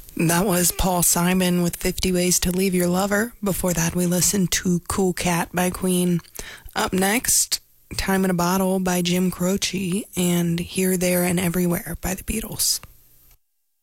That was Paul Simon with 50 Ways to Leave Your Lover. Before that, we listened to Cool Cat by Queen. Up next, Time in a Bottle by Jim Croce and Here, There, and Everywhere by the Beatles.